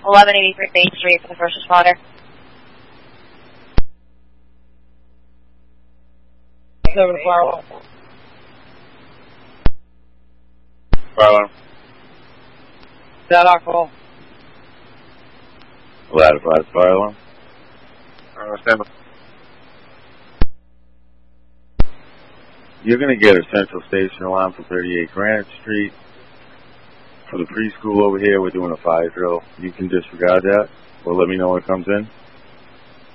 1183 Main Street for the first responder. Over to fire alarm. Fire alarm. That alcohol. Ladder fire alarm. Stand by. You're going to get a central station alarm for 38 Granite Street. For the preschool over here, we're doing a fire drill. You can disregard that or let me know when it comes in.